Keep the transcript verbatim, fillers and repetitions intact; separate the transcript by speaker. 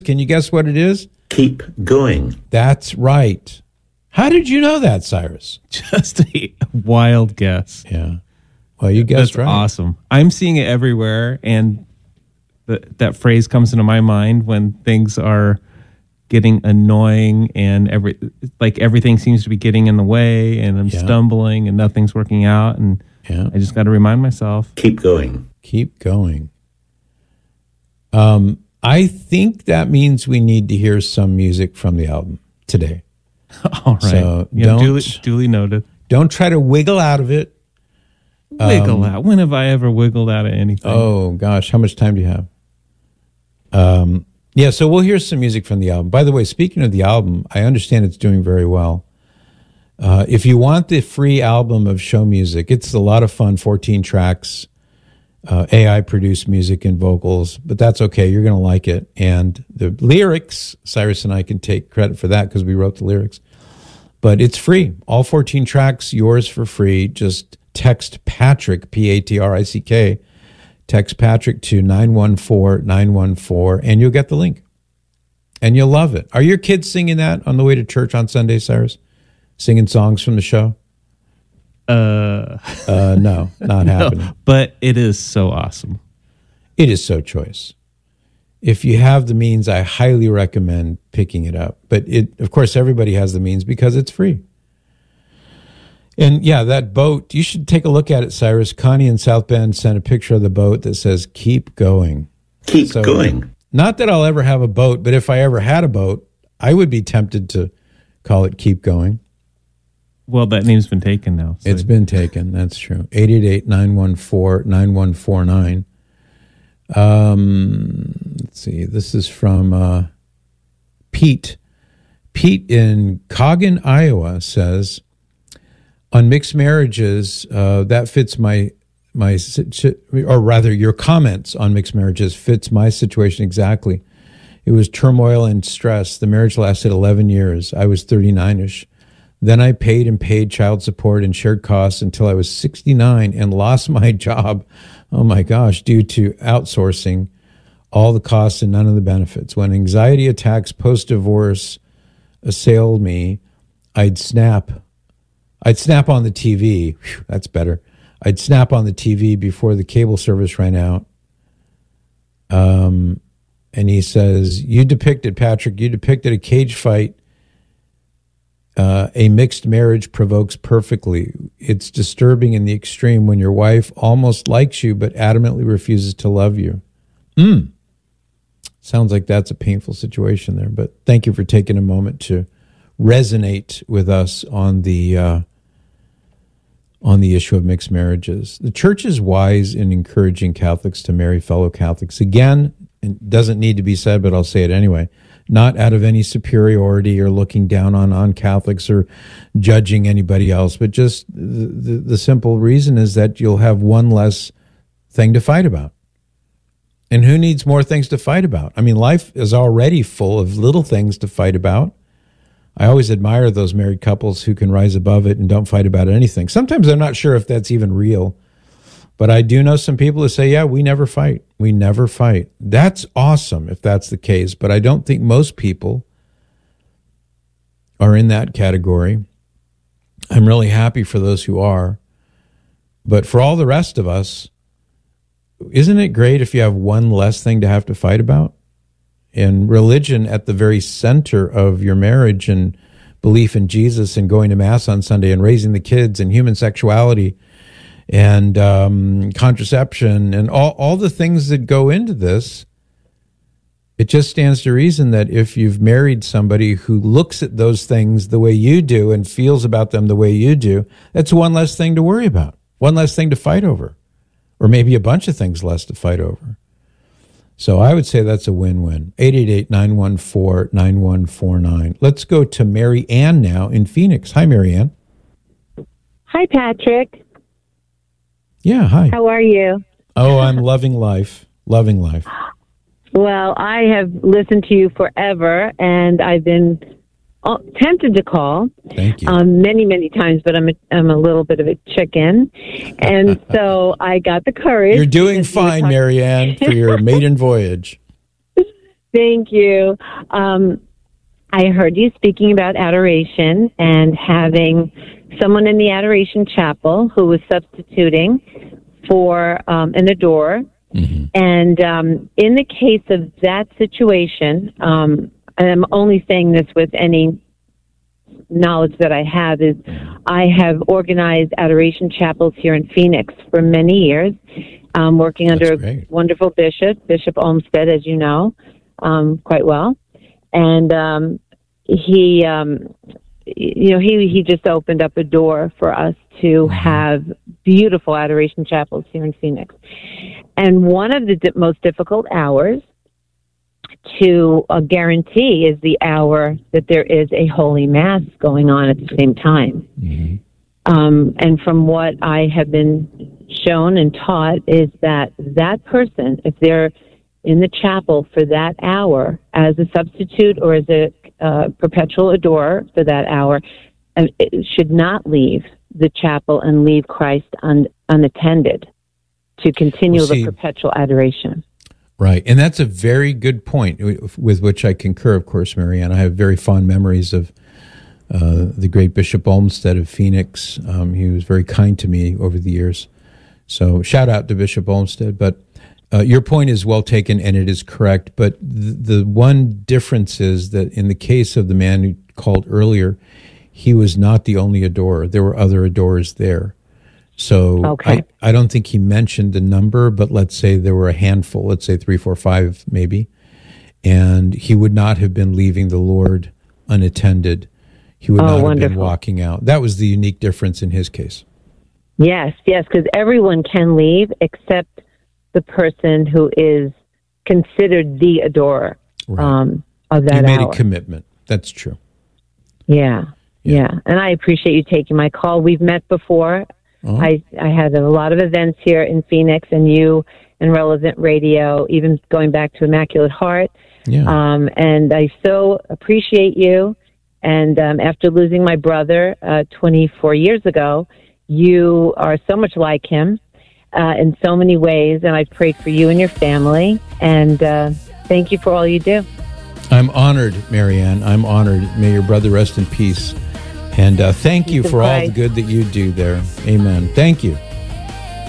Speaker 1: Can you guess what it is?
Speaker 2: Keep going.
Speaker 1: That's right. How did you know that, Cyrus?
Speaker 3: Just a wild guess.
Speaker 1: Yeah. Well, you guessed
Speaker 3: That's
Speaker 1: right.
Speaker 3: awesome. I'm seeing it everywhere, and th- that phrase comes into my mind when things are getting annoying and every like everything seems to be getting in the way, and I'm
Speaker 1: Yeah.
Speaker 3: stumbling and nothing's working out, and
Speaker 1: Yeah.
Speaker 3: I just got to remind myself.
Speaker 2: Keep going.
Speaker 1: Keep going. Um, I think that means we need to hear some music from the album today.
Speaker 3: All right.
Speaker 1: So
Speaker 3: yeah,
Speaker 1: don't-
Speaker 3: duly, duly noted.
Speaker 1: Don't try to wiggle out of it.
Speaker 3: Wiggle
Speaker 1: Um,
Speaker 3: out. When have I ever wiggled out of anything?
Speaker 1: Oh, gosh. How much time do you have? Um, yeah, so we'll hear some music from the album. By the way, speaking of the album, I understand it's doing very well. Uh, if you want the free album of show music, it's a lot of fun, fourteen tracks, uh, A I-produced music and vocals, but that's okay. You're going to like it. And the lyrics, Cyrus and I can take credit for that because we wrote the lyrics. But it's free. All fourteen tracks, yours for free. Just text Patrick, P A T R I C K, text Patrick to nine one four nine one four, and you'll get the link. And you'll love it. Are your kids singing that on the way to church on Sunday, Cyrus? Singing songs from the show?
Speaker 3: Uh,
Speaker 1: Uh, no, not happening.
Speaker 3: no, but it is so awesome.
Speaker 1: It is so choice. If you have the means, I highly recommend picking it up. But it, of course, everybody has the means because it's free. And yeah, that boat, you should take a look at it, Cyrus. Connie in South Bend sent a picture of the boat that says, keep going.
Speaker 2: Keep
Speaker 1: So,
Speaker 2: going.
Speaker 1: Not that I'll ever have a boat, but if I ever had a boat, I would be tempted to call it Keep Going.
Speaker 3: Well, that name's been taken now. So.
Speaker 1: It's been taken. That's true. eight eight eight nine one four nine one four nine. Um, let's see. This is from uh, Pete. Pete in Coggin, Iowa says, on mixed marriages, uh, that fits my, my, or rather your comments on mixed marriages fits my situation exactly. It was turmoil and stress. The marriage lasted eleven years. I was thirty-nine-ish. Then I paid and paid child support and shared costs until I was sixty-nine and lost my job. Oh my gosh, due to outsourcing all the costs and none of the benefits. When anxiety attacks post-divorce assailed me, I'd snap. I'd snap on the T V. Whew, that's better. I'd snap on the T V before the cable service ran out. Um, and he says, you depicted, Patrick, you depicted a cage fight. Uh, a mixed marriage provokes perfectly. It's disturbing in the extreme when your wife almost likes you but adamantly refuses to love you. Mm. Sounds like that's a painful situation there, but thank you for taking a moment to resonate with us on the uh, on the issue of mixed marriages. The church is wise in encouraging Catholics to marry fellow Catholics. Again, it doesn't need to be said, but I'll say it anyway. Not out of any superiority or looking down on, on Catholics or judging anybody else, but just the, the, the simple reason is that you'll have one less thing to fight about. And who needs more things to fight about? I mean, life is already full of little things to fight about. I always admire those married couples who can rise above it and don't fight about anything. Sometimes I'm not sure if that's even real. But I do know some people who say, yeah, we never fight. We never fight. That's awesome if that's the case. But I don't think most people are in that category. I'm really happy for those who are. But for all the rest of us, isn't it great if you have one less thing to have to fight about? And religion at the very center of your marriage and belief in Jesus and going to Mass on Sunday and raising the kids and human sexuality and um, contraception and all, all the things that go into this, it just stands to reason that if you've married somebody who looks at those things the way you do and feels about them the way you do, that's one less thing to worry about, one less thing to fight over, or maybe a bunch of things less to fight over. So I would say that's a win-win. eight eight eight nine one four nine one four nine. Let's go to Mary Ann now in Phoenix. Hi, Mary Ann.
Speaker 4: Hi, Patrick.
Speaker 1: Yeah, hi.
Speaker 4: How are you?
Speaker 1: Oh, I'm loving life. Loving life.
Speaker 4: Well, I have listened to you forever, and I've been uh, tempted to call.
Speaker 1: Thank you.
Speaker 4: Um, many, many times, but I'm a, I'm a little bit of a chicken. And so I got the courage.
Speaker 1: You're doing
Speaker 4: because you were
Speaker 1: fine,
Speaker 4: talking-
Speaker 1: Mary Ann, for your maiden voyage.
Speaker 4: Thank you. Um, I heard you speaking about adoration and having someone in the Adoration Chapel who was substituting for um, an adorer. Mm-hmm. And um, in the case of that situation, um, and I'm only saying this with any knowledge that I have, is I have organized adoration chapels here in Phoenix for many years, um, working
Speaker 1: That's
Speaker 4: under
Speaker 1: great.
Speaker 4: a wonderful bishop, Bishop Olmsted, as you know, um, quite well. And um, he, um, you know, he, he just opened up a door for us to have beautiful adoration chapels here in Phoenix. And one of the di- most difficult hours to uh, guarantee is the hour that there is a holy mass going on at the same time. Mm-hmm. Um, and from what I have been shown and taught is that that person, if they're in the chapel for that hour as a substitute or as a uh, perpetual adorer for that hour, uh, it should not leave the chapel and leave Christ un- unattended to continue well, see, the perpetual adoration.
Speaker 1: Right. And that's a very good point with which I concur, of course, Marianne. I have very fond memories of uh, the great Bishop Olmsted of Phoenix. Um, he was very kind to me over the years. So shout out to Bishop Olmsted. But uh, your point is well taken, and it is correct. But th- the one difference is that in the case of the man who called earlier, he was not the only adorer. There were other adorers there. So
Speaker 4: okay.
Speaker 1: I, I don't think he mentioned the number, but let's say there were a handful, let's say three, four, five maybe, and he would not have been leaving the Lord unattended. He would
Speaker 4: oh,
Speaker 1: not
Speaker 4: wonderful.
Speaker 1: have been walking out. That was the unique difference in his case.
Speaker 4: Yes, yes, because everyone can leave except the person who is considered the adorer
Speaker 1: right.
Speaker 4: um, of that
Speaker 1: hour. He made
Speaker 4: hour.
Speaker 1: a commitment. That's true.
Speaker 4: Yeah, yeah, yeah. And I appreciate you taking my call. We've met before. Uh-huh. I, I had a lot of events here in Phoenix, and you and Relevant Radio, even going back to Immaculate Heart.
Speaker 1: Yeah.
Speaker 4: Um, and I so appreciate you. And um, after losing my brother uh, twenty-four years ago, you are so much like him uh, in so many ways. And I prayed for you and your family. And uh, thank you for all you do.
Speaker 1: I'm honored, Marianne. I'm honored. May your brother rest in peace. And uh, thank you for all the good that you do there. Amen. Thank you.